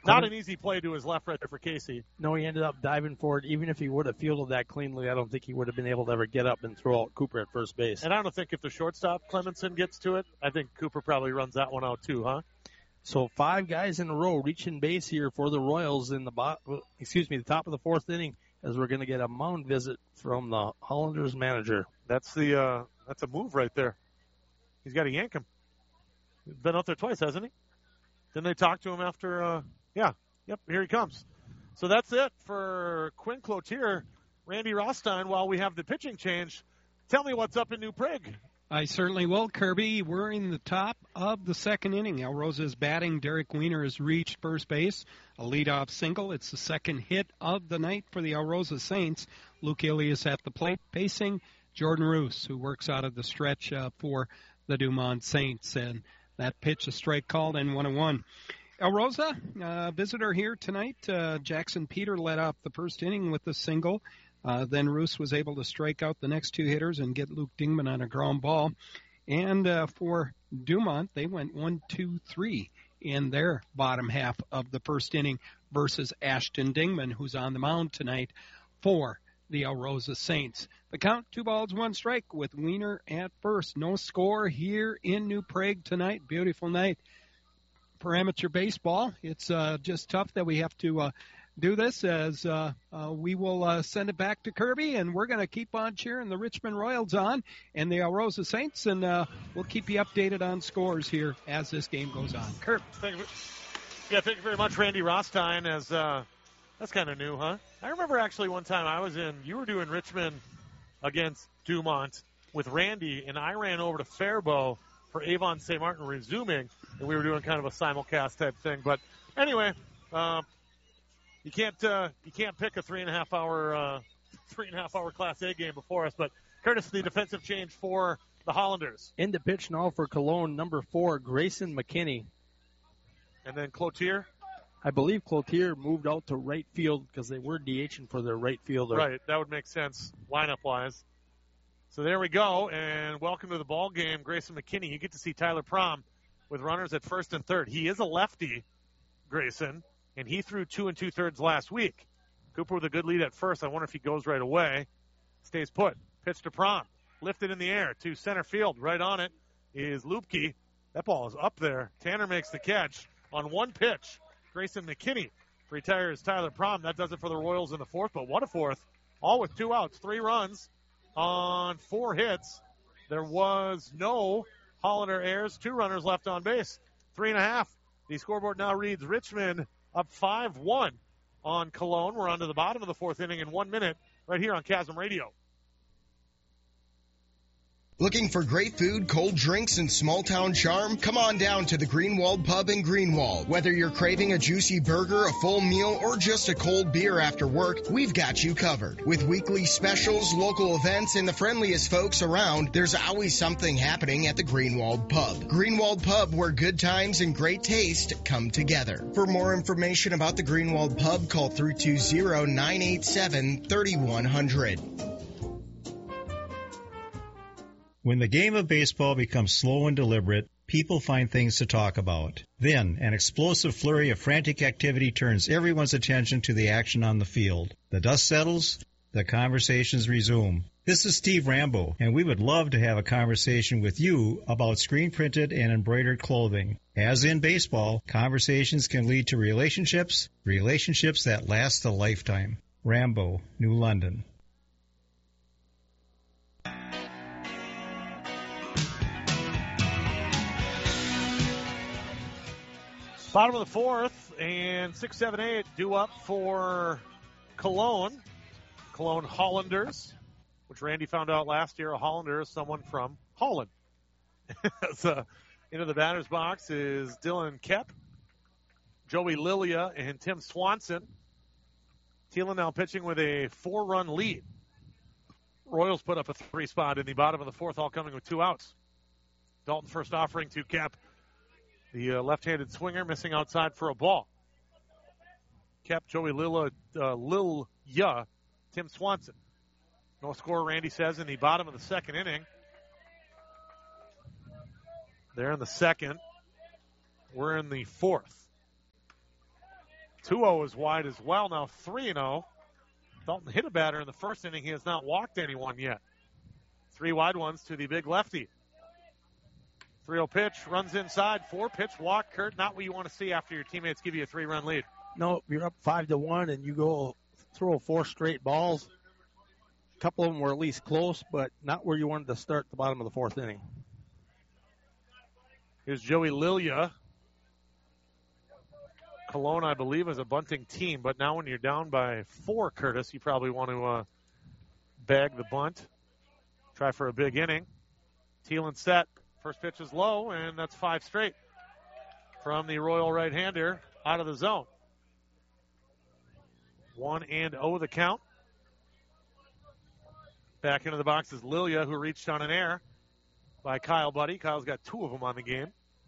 Not an easy play to his left right there for Casey. No, he ended up diving for it. Even if he would have fielded that cleanly, I don't think he would have been able to ever get up and throw out Cooper at first base. And I don't think if the shortstop, Clemenson, gets to it, I think Cooper probably runs that one out too, huh? So 5 guys in a row reaching base here for the Royals in the top of the 4th inning, as we're going to get a mound visit from the Hollanders manager. That's a move right there. He's got to yank him. He's been out there twice, hasn't he? Didn't they talk to him after? Yep, here he comes. So that's it for Quinn Cloutier. Randy Rothstein, while we have the pitching change, tell me what's up in New Prague. I certainly will, Kirby. We're in the top of the 2nd inning. Alrosa is batting. Derek Weiner has reached first base. A leadoff single. It's the 2nd hit of the night for the Alrosa Saints. Luke Ilias at the plate, facing Jordan Roos, who works out of the stretch for the Dumont Saints. And that pitch, a strike called, and 1-1. Alrosa, visitor here tonight. Jackson Peter led off the first inning with a single. Then Roos was able to strike out the next 2 hitters and get Luke Dingman on a ground ball. And for Dumont, they went 1-2-3 in their bottom half of the first inning versus Ashton Dingman, who's on the mound tonight for the Alrosa Saints. The count, 2 balls, 1 strike with Weiner at first. No score here in New Prague tonight. Beautiful night for amateur baseball. It's just tough that we have to do this, as we will send it back to Kirby, and we're going to keep on cheering the Richmond Royals on and the Alrosa Saints, and we'll keep you updated on scores here as this game goes on. Kirby. Thank you very much, Randy Rothstein. As that's kind of new, huh? I remember actually one time you were doing Richmond against Dumont with Randy, and I ran over to Faribault for Avon St. Martin resuming, and we were doing kind of a simulcast type thing. But anyway, you can't pick a 3.5 hour Class A game before us. But Curtis, the defensive change for the Hollanders. In the pitch now for Cologne, number 4, Grayson McKinney. And then Cloutier. I believe Cloutier moved out to right field because they were DHing for their right fielder. Right, that would make sense lineup-wise. So there we go, and welcome to the ball game, Grayson McKinney. You get to see Tyler Prom with runners at first and third. He is a lefty, Grayson, and he threw 2 2/3 last week. Cooper with a good lead at first. I wonder if he goes right away. Stays put. Pitch to Prom. Lifted in the air to center field. Right on it is Lupke. That ball is up there. Tanner makes the catch on 1 pitch. Grayson McKinney retires Tyler Prom. That does it for the Royals in the 4th, but what a 4th. All with 2 outs, 3 runs on 4 hits. There was no Hollander errors, 2 runners left on base. 3.5. The scoreboard now reads Richmond up 5-1 on Cologne. We're on to the bottom of the 4th inning in 1 minute right here on Chasm Radio. Looking for great food, cold drinks, and small-town charm? Come on down to the Greenwald Pub in Greenwald. Whether you're craving a juicy burger, a full meal, or just a cold beer after work, we've got you covered. With weekly specials, local events, and the friendliest folks around, there's always something happening at the Greenwald Pub. Greenwald Pub, where good times and great taste come together. For more information about the Greenwald Pub, call 320-987-3100. When the game of baseball becomes slow and deliberate, people find things to talk about. Then, an explosive flurry of frantic activity turns everyone's attention to the action on the field. The dust settles, the conversations resume. This is Steve Rambo, and we would love to have a conversation with you about screen-printed and embroidered clothing. As in baseball, conversations can lead to relationships that last a lifetime. Rambo, New London. Bottom of the 4th, and 6, 7, 8 due up for Cologne. Cologne Hollanders, which Randy found out last year. A Hollander is someone from Holland. So, into the batter's box is Dylan Kep, Joey Lilia, and Tim Swanson. Thielen now pitching with a 4-run lead. Royals put up a 3 spot in the bottom of the 4th, all coming with 2 outs. Dalton first offering to Kep. The left-handed swinger missing outside for a ball. Kep, Joey Lilia, Tim Swanson. No score, Randy says, in the bottom of the 2nd inning. They're in the 2nd. We're in the 4th. 2-0 is wide as well. Now 3-0. Dalton hit a batter in the first inning. He has not walked anyone yet. 3 wide ones to the big lefty. 3-0 pitch, runs inside, 4-pitch walk. Kurt, not what you want to see after your teammates give you a 3-run lead. No, you're up 5-1, and you go throw 4 straight balls. A couple of them were at least close, but not where you wanted to start the bottom of the 4th inning. Here's Joey Lilia. Cologne, I believe, is a bunting team, but now when you're down by 4, Curtis, you probably want to bag the bunt. Try for a big inning. Thielen set. First pitch is low, and that's 5 straight from the Royal right-hander out of the zone. 1-0 the count. Back into the box is Lilia, who reached on an error by Kyle Buddy. Kyle's got 2 of them on the game.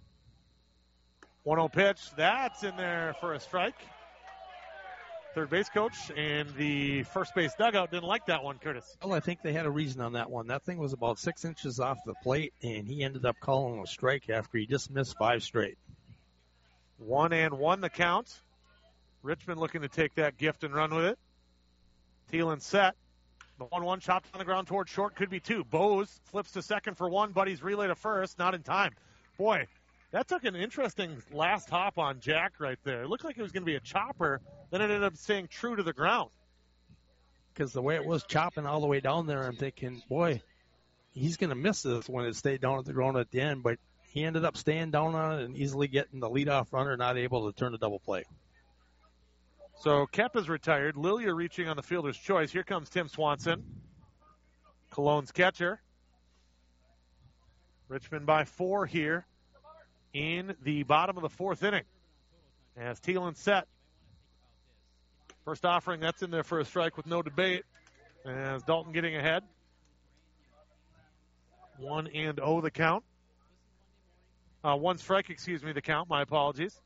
1-0 pitch. That's in there for a strike. Third base coach and the first base dugout didn't like that one, Curtis. Well, I think they had a reason on that one. That thing was about 6 inches off the plate, and he ended up calling a strike after he just missed 5 straight. 1-1 the count. Richmond looking to take that gift and run with it. Thielen set. The 1-1 chopped on the ground towards short. Could be 2. Bose flips to second for 1. Buddy's relay to first. Not in time. Boy, that took an interesting last hop on Jack right there. It looked like it was going to be a chopper. Then it ended up staying true to the ground. Because the way it was chopping all the way down there, I'm thinking, boy, he's going to miss this when it stayed down at the ground at the end. But he ended up staying down on it and easily getting the leadoff runner, not able to turn a double play. So Kep is retired. Lilia reaching on the fielder's choice. Here comes Tim Swanson, Cologne's catcher. Richmond by 4 here in the bottom of the 4th inning. As Thielen set. First offering, that's in there for a strike with no debate. As Dalton getting ahead. 1-0 the count. 1 strike, the count. My apologies.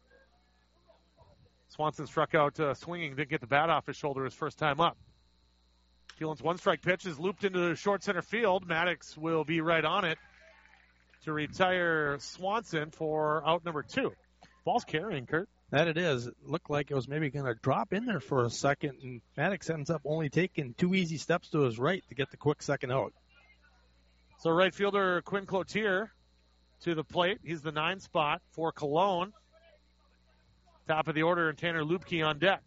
Swanson struck out swinging, didn't get the bat off his shoulder his first time up. Thielen's 1-strike pitch is looped into short center field. Maddox will be right on it to retire Swanson for out number 2. Ball's carrying, Kurt. That it is. It looked like it was maybe going to drop in there for a second, and Maddox ends up only taking 2 easy steps to his right to get the quick second out. So right fielder Quinn Cloutier to the plate. He's the 9 spot for Cologne. Top of the order, and Tanner Lupke on deck.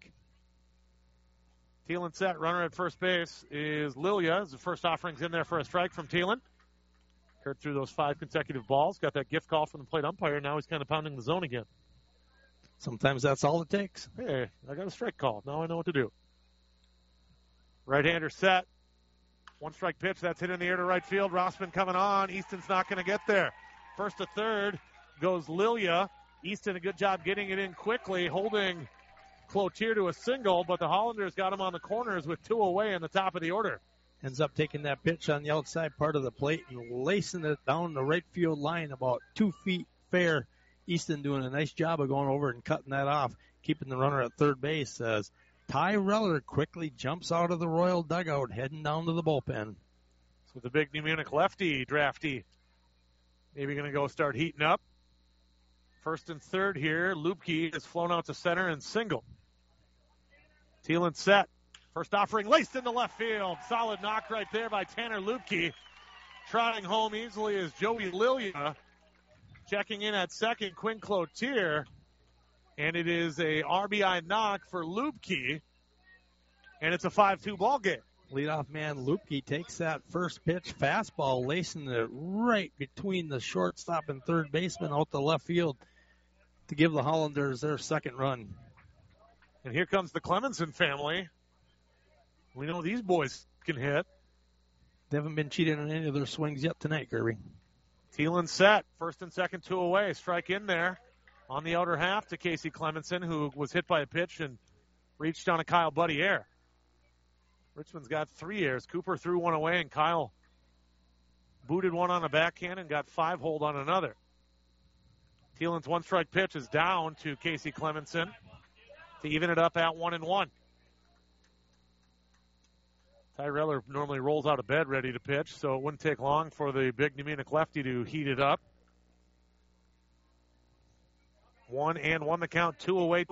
Thielen set. Runner at first base is Lilia. The first offering's in there for a strike from Thielen. Kurt threw those 5 consecutive balls. Got that gift call from the plate umpire. Now he's kind of pounding the zone again. Sometimes that's all it takes. Hey, I got a strike call. Now I know what to do. Right-hander set. 1-strike pitch. That's hit in the air to right field. Rossman coming on. Easton's not going to get there. First to third goes Lilia. Easton, a good job getting it in quickly, holding Cloutier to a single, but the Hollanders got him on the corners with 2 away in the top of the order. Ends up taking that pitch on the outside part of the plate and lacing it down the right field line about 2 feet fair. Easton doing a nice job of going over and cutting that off, keeping the runner at third base as Ty Reller quickly jumps out of the Royal dugout, heading down to the bullpen. So the big New Munich lefty drafty maybe going to go start heating up. First and third here. Lupke is flown out to center and single. Thielen set. First offering laced into left field. Solid knock right there by Tanner Lupke. Trotting home easily is Joey Lilia. Checking in at second, Quinn Cloutier. And it is a RBI knock for Lupke. And it's a 5-2 ball game. Leadoff man Lupke takes that first pitch fastball, lacing it right between the shortstop and third baseman out to left field to give the Hollanders their second run. And here comes the Clemenson family. We know these boys can hit. They haven't been cheated on any of their swings yet tonight, Kirby. Thielen set. First and second, 2 away. Strike in there on the outer half to Casey Clemenson, who was hit by a pitch and reached on a Kyle Buddy error. Richmond's got 3 errors. Cooper threw 1 away, and Kyle booted 1 on a backhand and got 5 hold on another. Thielen's 1-strike pitch is down to Casey Clemenson to even it up at 1-1. Ty Reller normally rolls out of bed ready to pitch, so it wouldn't take long for the big New Munich lefty to heat it up. 1-1 the count, 2 away.